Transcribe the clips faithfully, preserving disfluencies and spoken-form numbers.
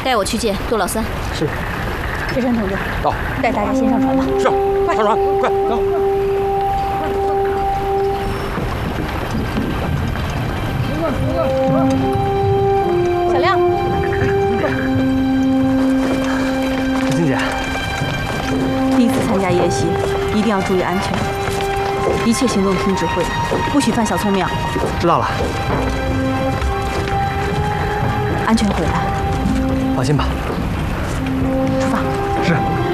带我去见杜老三。 是。 智深同志， 到， 带大家先上船吧。 是，快上船，快走。 小亮， 母亲姐， 第一次参加夜袭，一定要注意安全，一切行动听指挥，不许犯小聪明。 知道了。 安全回来， 放心吧。 出发。 是。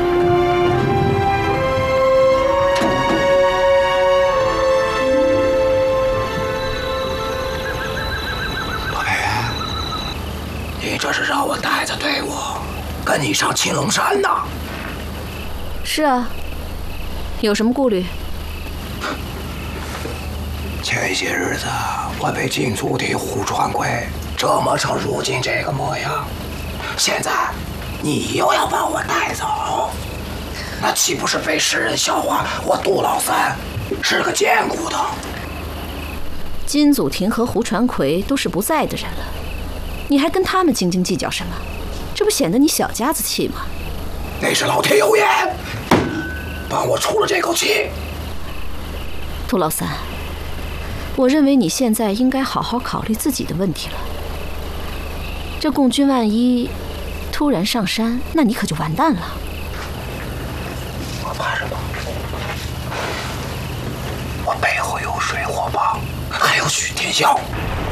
罗培元，你这是让我带着队伍跟你上青龙山呐？ 是啊，有什么顾虑？ 前些日子我被禁足的胡传魁折磨成如今这个模样，现在你又要把我带走，那岂不是被世人笑话我杜老三是个贱骨头？ 金祖廷和胡传魁都是不在的人了，你还跟他们斤斤计较什么？这不显得你小家子气吗？ 那是老天有眼，帮我出了这口气。 杜老三，我认为你现在应该好好考虑自己的问题了。这共军万一突然上山，那你可就完蛋了。 我怕什么？我背后有水火帮，还有许天啸。